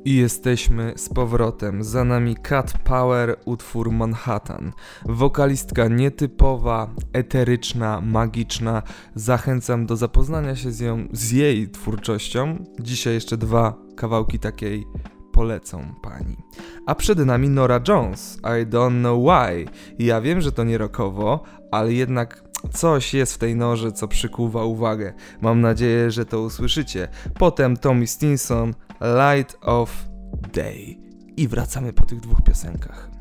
I jesteśmy z powrotem. Za nami Cat Power, utwór Manhattan. Wokalistka nietypowa, eteryczna, magiczna. Zachęcam do zapoznania się z jej twórczością. Dzisiaj jeszcze 2 kawałki takiej polecą pani. A przed nami Norah Jones, I Don't Know Why. Ja wiem, że to nie rockowo, ale jednak coś jest w tej Norze, co przykuwa uwagę. Mam nadzieję, że to usłyszycie. Potem Tommy Stinson, Light of Day. I wracamy po tych 2 piosenkach.